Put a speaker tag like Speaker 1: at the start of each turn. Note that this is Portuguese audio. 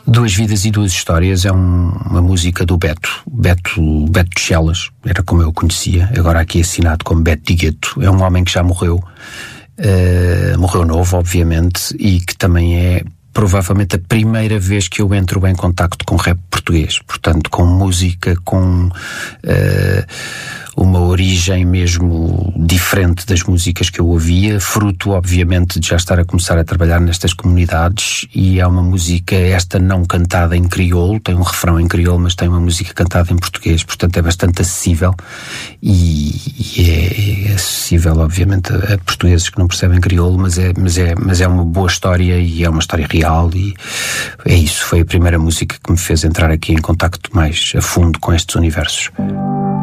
Speaker 1: Duas Vidas e Duas Histórias é uma música do Beto de Chelas, era como eu o conhecia, agora aqui assinado como Beto de Gueto. É um homem que já morreu, morreu novo, obviamente, e que também é provavelmente a primeira vez que eu entro em contacto com rap português, portanto com música, com uma origem mesmo diferente das músicas que eu ouvia, fruto obviamente de já estar a começar a trabalhar nestas comunidades. E é uma música, esta não cantada em crioulo, tem um refrão em crioulo, mas tem uma música cantada em português, portanto é bastante acessível e é acessível obviamente a portugueses que não percebem crioulo, mas é uma boa história e é uma história real, e é isso, foi a primeira música que me fez entrar aqui em contacto mais a fundo com estes universos.